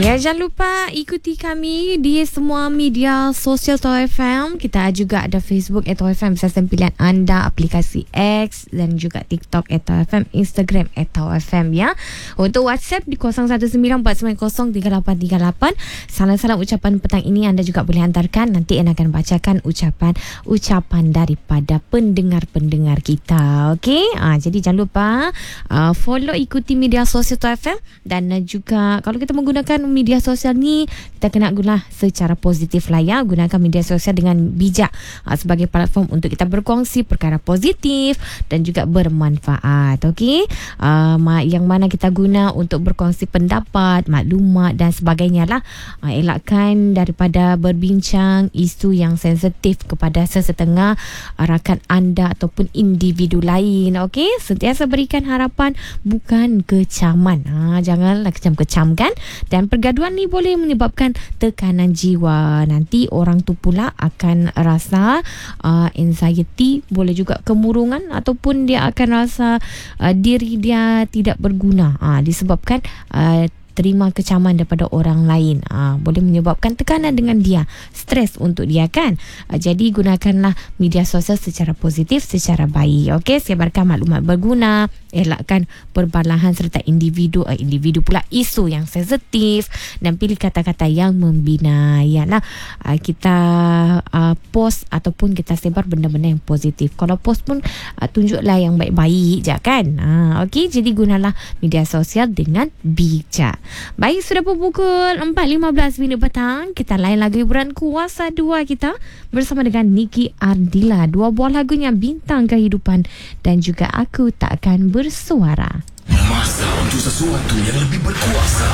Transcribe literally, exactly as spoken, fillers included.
Ya, jangan lupa ikuti kami di semua media sosial Tau F M. Kita juga ada Facebook at Tau F M, sistem pilihan anda, aplikasi X dan juga TikTok at Tau F M, Instagram at Tau F M ya. Untuk WhatsApp di kosong satu sembilan empat sembilan kosong tiga lapan tiga lapan. Salam-salam ucapan petang ini anda juga boleh hantarkan. Nanti Ana akan bacakan ucapan-ucapan daripada pendengar-pendengar kita. Okey? Ah, jadi jangan lupa uh, follow, ikuti media sosial Tau F M. Dan uh, juga kalau kita menggunakan media sosial ni, kita kena guna secara positif lah ya. Gunakan media sosial dengan bijak uh, sebagai platform untuk kita berkongsi perkara positif dan juga bermanfaat. Okey, uh, yang mana kita guna untuk berkongsi pendapat, maklumat dan sebagainya lah. Uh, elakkan daripada berbincang isu yang sensitif kepada sesetengah uh, rakan anda ataupun individu lain. Okey, sentiasa berikan harapan, bukan kecaman. Uh, janganlah kecam-kecam kan. Dan pergaduhan ni boleh menyebabkan tekanan jiwa. Nanti orang tu pula akan rasa uh, anxiety, boleh juga kemurungan, ataupun dia akan rasa uh, diri dia tidak berguna uh, disebabkan uh, terima kecaman daripada orang lain. uh, Boleh menyebabkan tekanan dengan dia, stres untuk dia kan. uh, Jadi gunakanlah media sosial secara positif, secara baik. Okey, sebarkan maklumat berguna, elakkan perbalahan serta individu uh, individu pula isu yang sensitif, dan pilih kata-kata yang membina. Yalah, uh, kita uh, post ataupun kita sebar benda-benda yang positif. Kalau post pun uh, tunjuklah yang baik-baik je kan. uh, Okey, jadi gunalah media sosial dengan bijak. Baik, sudah pun pukul empat lima belas minit petang. Kita lain lagu hiburan kuasa dua kita bersama dengan Niki Ardila. Dua buah lagunya Bintang Kehidupan dan juga Aku Tak Akan Bersuara. Masa untuk sesuatu yang lebih berkuasa.